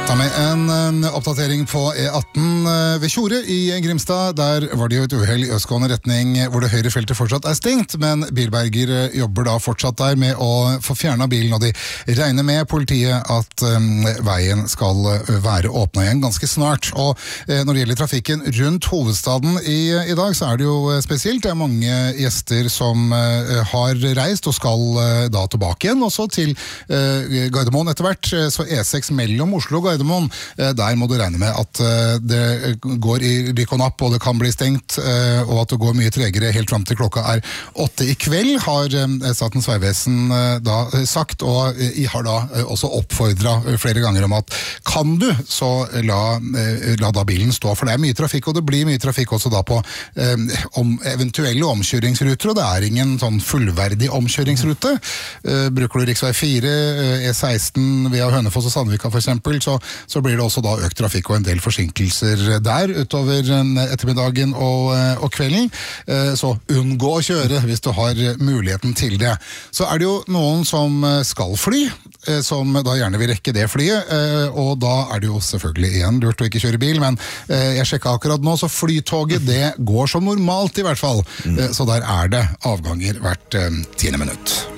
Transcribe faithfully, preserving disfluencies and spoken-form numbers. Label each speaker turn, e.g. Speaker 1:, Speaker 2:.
Speaker 1: Ta med en, en oppdatering på E atten ved Tjore i Grimstad. Der var det jo et uhell i østgående retning hvor det høyre feltet fortsatt er stengt, men bilberger jobber da fortsatt der med å få fjernet bilen, og de regner med politiet at um, veien skal være åpnet igjen ganske snart. Og eh, når det gjelder trafikken rundt hovedstaden i, i dag, så er det jo spesielt. Det er mange gjester som eh, har reist og skal eh, da tilbake igjen, også til eh, Gardermoen etter hvert. Så E seks mellom Oslo og Gardermoen, der må du regne med at det går i rykk og napp, og det kan bli stengt, og at det går mye tregere helt frem til klokka er åtte i kveld, har Statens vegvesen da sagt, og jeg har da også oppfordret flere ganger om at kan du, så la, la da bilen stå, for det er mye trafikk, og det blir mye trafikk også da på om eventuelle omkjøringsruter, og det er ingen sånn fullverdig omkjøringsrute. Bruker du riksvei fire, E seksten via Hønefoss og Sandvika for eksempel, så, så blir det også da økt trafikk og en del forsinkelser der utover ettermiddagen og, og kvelden. Så unngå å kjøre hvis du har muligheten til det. Så er det jo noen som skal fly, som da gjerne vil rekke det flyet, og da er det jo selvfølgelig igjen lurt å ikke kjøre bil, men jeg sjekket akkurat nå, så flytoget det går som normalt i hvert fall. Så der er det avganger hvert tiende minutt.